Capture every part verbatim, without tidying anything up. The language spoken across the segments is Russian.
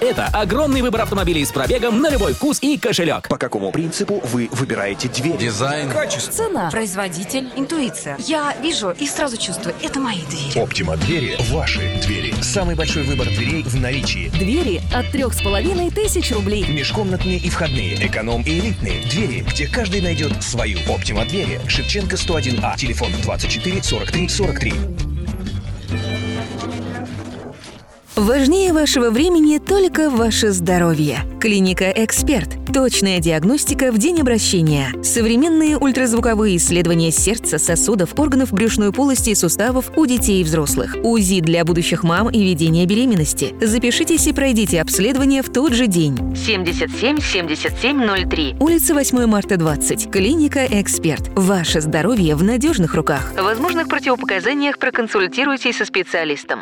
это огромный выбор автомобилей с пробегом на любой вкус и кошелек. По какому принципу вы выбираете дверь? Дизайн, качество, цена, производитель, интуиция. Я вижу и сразу чувствую, это мои двери. Оптима двери – ваши двери. Самый большой выбор дверей в наличии. двери от трех с половиной тысяч рублей. Межкомнатные и входные, эконом и элитные. Двери, где каждый найдет свою. Оптима двери. Шевченко сто один А. Телефон двадцать четыре сорок три сорок три. Важнее вашего времени только ваше здоровье. Клиника «Эксперт». Точная диагностика в день обращения. Современные ультразвуковые исследования сердца, сосудов, органов брюшной полости и суставов у детей и взрослых. УЗИ для будущих мам и ведения беременности. Запишитесь и пройдите обследование в тот же день. семьдесят семь семьдесят семь ноль три. Улица восьмое марта, двадцать. Клиника «Эксперт». Ваше здоровье в надежных руках. В возможных противопоказаниях проконсультируйтесь со специалистом.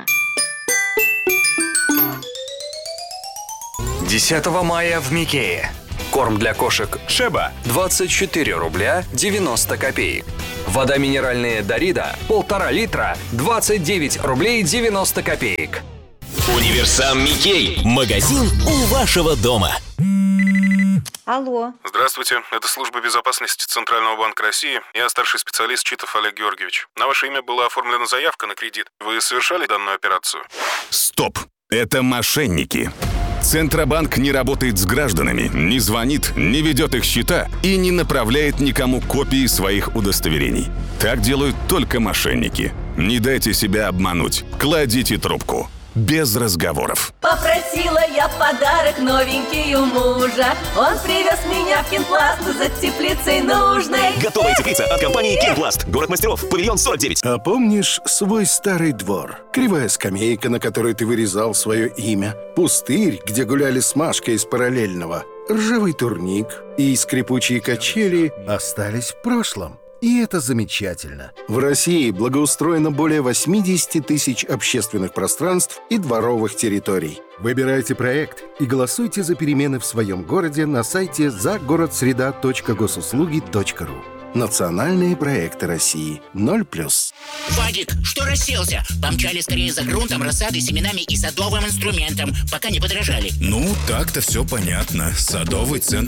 десятого мая в Микее. Корм для кошек Шеба двадцать четыре рубля девяносто копеек. Вода минеральная Дарида полтора литра двадцать девять рублей девяносто копеек. Универсам Микей. Магазин у вашего дома. Алло. Здравствуйте, это служба безопасности Центрального банка России. Я старший специалист Читов Олег Георгиевич. На ваше имя была оформлена заявка на кредит. Вы совершали данную операцию? Стоп! Это мошенники. Центробанк не работает с гражданами, не звонит, не ведет их счета и не направляет никому копии своих удостоверений. Так делают только мошенники. Не дайте себя обмануть. Кладите трубку. Без разговоров. Попросила я подарок новенький у мужа. Он привез меня в Кинпласт за теплицей нужной. Готовая теплица от компании Кинпласт. Город мастеров. Павильон сорок девять. А помнишь свой старый двор? Кривая скамейка, на которой ты вырезал свое имя. Пустырь, где гуляли с Машкой из параллельного. Ржавый турник и скрипучие качели остались в прошлом. И это замечательно. В России благоустроено более восемьдесят тысяч общественных пространств и дворовых территорий. Выбирайте проект и голосуйте за перемены в своем городе на сайте загородсреда точка госуслуги точка ру. Национальные проекты России. ноль плюс. Вадик, что расселся? Помчали скорее за грунтом, рассадой, семенами и садовым инструментом, пока не подорожали. Ну, так-то все понятно. Садовый центр